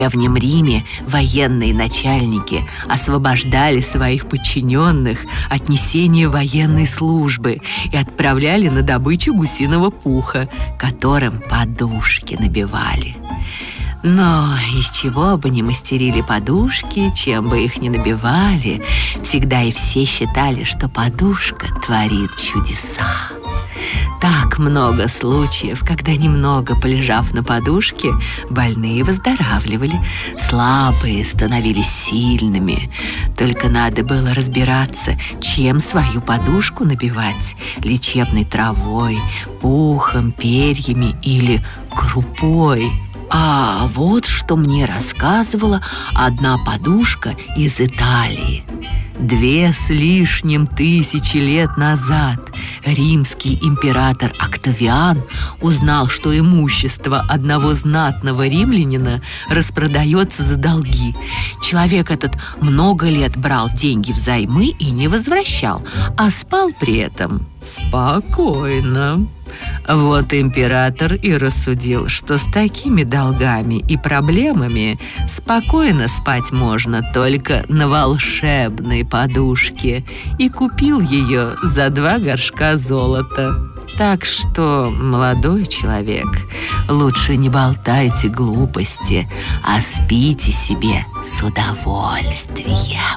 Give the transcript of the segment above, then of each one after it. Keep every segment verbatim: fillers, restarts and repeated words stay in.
В Древнем Риме военные начальники освобождали своих подчиненных от несения военной службы и отправляли на добычу гусиного пуха, которым подушки набивали. Но из чего бы ни мастерили подушки, чем бы их ни набивали, всегда и все считали, что подушка творит чудеса. Так много случаев, когда, немного полежав на подушке, больные выздоравливали, слабые становились сильными. Только надо было разбираться, чем свою подушку набивать: лечебной травой, пухом, перьями или крупой. А вот что мне рассказывала одна подушка из Италии. Две с лишним тысячи лет назад римский император Октавиан узнал, что имущество одного знатного римлянина распродается за долги. Человек этот много лет брал деньги взаймы и не возвращал, а спал при этом спокойно. Вот император и рассудил, что с такими долгами и проблемами спокойно спать можно только на волшебной подушке, и купил ее за два горшка золота. Так что, молодой человек, лучше не болтайте глупости, а спите себе с удовольствием.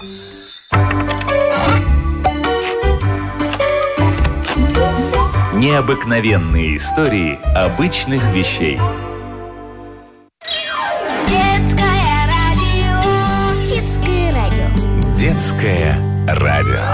Необыкновенные истории обычных вещей. Детское радио. Детское радио. Детское радио.